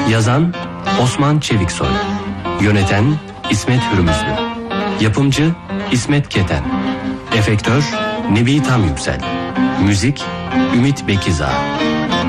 Yazan Osman Çeviksoy, yöneten İsmet Hürmüzlü, yapımcı İsmet Keten, efektör Nebi Tamyüksel, müzik Ümit Bekizağ.